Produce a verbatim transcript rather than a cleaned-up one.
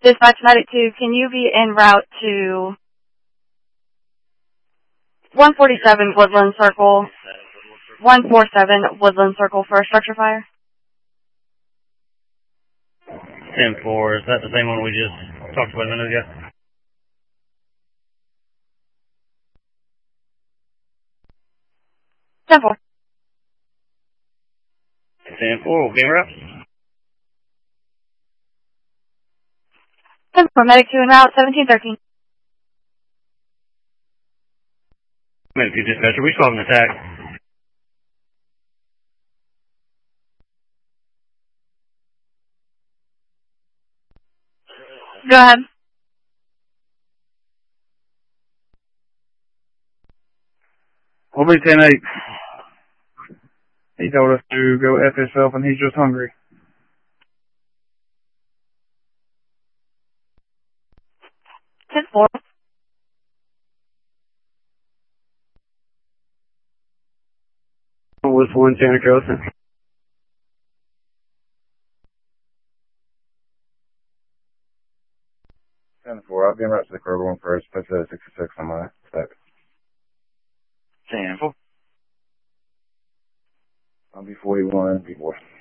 Dispatch Medic two, can you be en route to one forty-seven Woodland Circle, one forty-seven Woodland Circle for a structure fire? ten four, is that the same one we just talked about a minute ago? ten four. ten four, we'll be en route. ten four, Medic two en route, seventeen thirteen. Medic two dispatcher, we still have an attack. Go ahead. We'll be ten eight. He told us to go F himself and he's just hungry. ten four. Was one Santa Costa. ten four, I'll be en route to the Kroger one first. Place at sixty-six on my step. ten four. I'll be forty-one, be four.